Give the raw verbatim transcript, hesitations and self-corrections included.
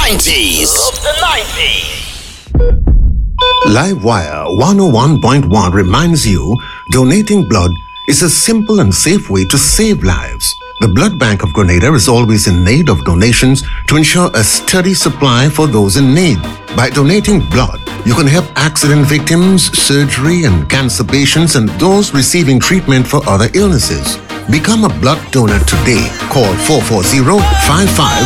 nineties. Of the nineties. Livewire one oh one point one reminds you donating blood is a simple and safe way to save lives. The Blood Bank of Grenada is always in need of donations to ensure a steady supply for those in need. By donating blood, you can help accident victims, surgery and cancer patients, and those receiving treatment for other illnesses. Become a blood donor today. Call four four zero, five five